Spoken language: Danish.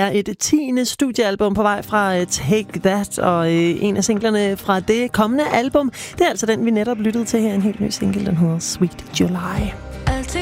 er et 10. studiealbum på vej fra Take That, og en af singlerne fra det kommende album, det er altså den, vi netop lyttede til her, en helt ny single, den hedder Sweet July.